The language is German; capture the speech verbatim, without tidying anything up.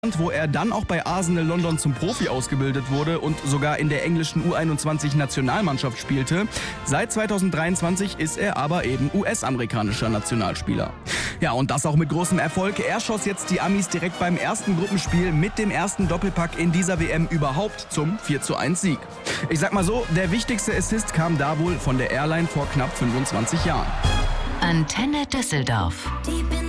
wo er dann auch bei Arsenal London zum Profi ausgebildet wurde und sogar in der englischen U einundzwanzig-Nationalmannschaft spielte. Seit zweitausenddreiundzwanzig ist er aber eben U S-amerikanischer Nationalspieler. Ja, und das auch mit großem Erfolg. Er schoss jetzt die Amis direkt beim ersten Gruppenspiel mit dem ersten Doppelpack in dieser W M überhaupt zum vier zu eins Sieg. Ich sag mal so, der wichtigste Assist kam da wohl von der Airline vor knapp fünfundzwanzig Jahren. Antenne Düsseldorf.